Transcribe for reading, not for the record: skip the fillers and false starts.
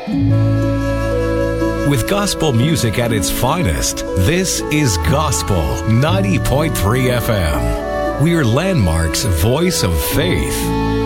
With gospel music at its finest, this is Gospel 90.3 FM. We're Landmark's voice of faith.